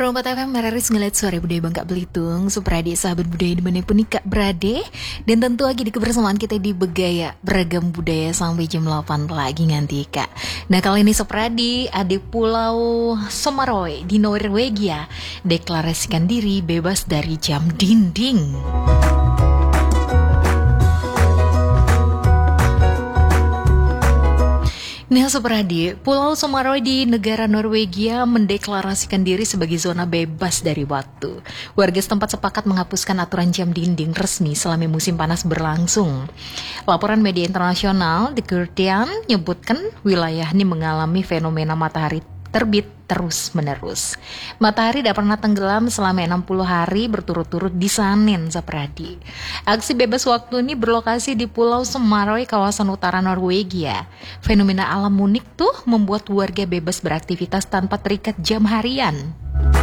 104 FM Meraris ngeliat suara budaya Bangka Belitung, Supradi sahabat budaya dimanapun Ika berade. Dan tentu lagi di kebersamaan kita di Begaya Beragam Budaya sampai jam 8 lagi nganti Ika. Nah kali ini Supradi ada Pulau Somaroy di Norwegia deklarasikan diri bebas dari jam dinding. Nah Supradi, Pulau Somaroy di negara Norwegia mendeklarasikan diri sebagai zona bebas dari waktu. Warga setempat sepakat menghapuskan aturan jam dinding resmi selama musim panas berlangsung. Laporan media internasional The Guardian menyebutkan wilayah ini mengalami fenomena matahari terbit terus-menerus. Matahari tidak pernah tenggelam selama 60 hari berturut-turut di Sanin, Supradi. Aksi bebas waktu ini berlokasi di Pulau Somaroy, kawasan utara Norwegia. Fenomena alam unik tuh membuat warga bebas beraktivitas tanpa terikat jam harian.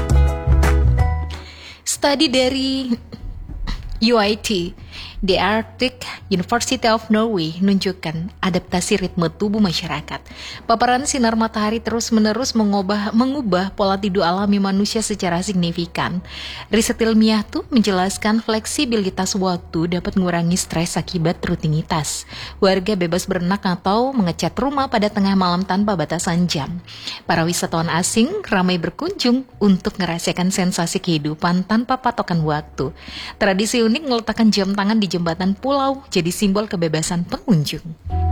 Studi dari UiT, The Arctic University of Norway, menunjukkan adaptasi ritme tubuh masyarakat. Paparan sinar matahari terus-menerus mengubah pola tidur alami manusia secara signifikan. Riset ilmiah tuh menjelaskan fleksibilitas waktu dapat mengurangi stres akibat rutinitas. Warga bebas berenang atau mengecat rumah pada tengah malam tanpa batasan jam. Para wisatawan asing ramai berkunjung untuk merasakan sensasi kehidupan tanpa patokan waktu. Tradisi unik meletakkan jam tangan di jembatan pulau jadi simbol kebebasan pengunjung.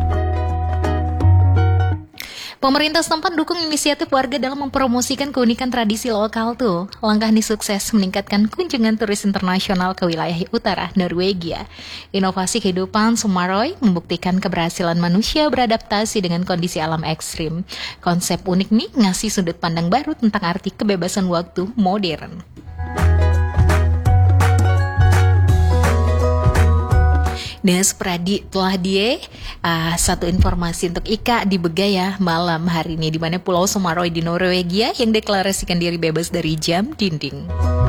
Pemerintah setempat dukung inisiatif warga dalam mempromosikan keunikan tradisi lokal tuh. Langkah ini sukses meningkatkan kunjungan turis internasional ke wilayah utara Norwegia. Inovasi kehidupan Somaroy membuktikan keberhasilan manusia beradaptasi dengan kondisi alam ekstrim. Konsep unik nih ngasih sudut pandang baru tentang arti kebebasan waktu modern. Dan Supradi telah satu informasi untuk Ika di Begaya malam hari ini, di mana Pulau Somaroy di Norwegia yang deklarasikan diri bebas dari jam dinding.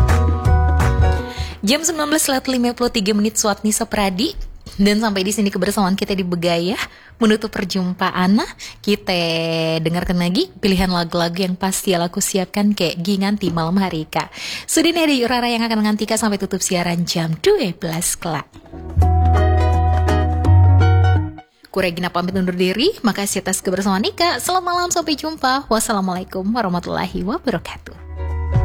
Jam 19:53 Swatni Supradi. Dan sampai di sini kebersamaan kita di Begaya menutup perjumpaan. Kita dengarkan lagi pilihan lagu-lagu yang pasti aku siapkan kayak nganti malam hari Ika. Sudah ada Yurara yang akan ngantika sampai tutup siaran jam 12 kelak. Regina pamit undur diri. Makasih atas kebersamaan Ika. Selamat malam, sampai jumpa. Wassalamualaikum warahmatullahi wabarakatuh.